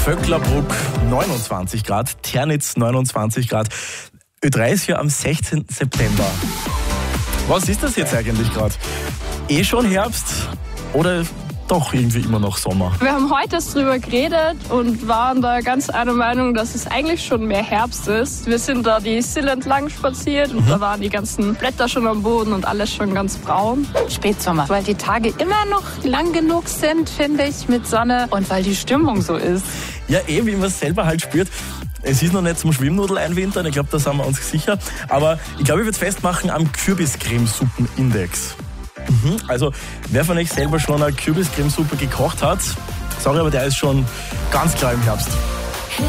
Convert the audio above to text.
Vöcklerbruck 29 Grad, Ternitz 29 Grad. Ö3 ist hier am 16. September. Was ist das jetzt eigentlich gerade? Schon Herbst oder doch irgendwie immer noch Sommer? Wir haben heute drüber geredet und waren da ganz einer Meinung, dass es eigentlich schon mehr Herbst ist. Wir sind da die Sill entlang spaziert und da waren die ganzen Blätter schon am Boden und alles schon ganz braun. Spätsommer, weil die Tage immer noch lang genug sind, finde ich, mit Sonne und weil die Stimmung so ist. Ja, wie man es selber halt spürt. Es ist noch nicht zum Schwimmnudel einwintern, ich glaube, da sind wir uns sicher. Aber ich glaube, ich würde es festmachen am Kürbiscremesuppen-Index. Also, wer von euch selber schon eine Kürbiscremesuppe gekocht hat, sorry, aber der ist schon ganz klar im Herbst.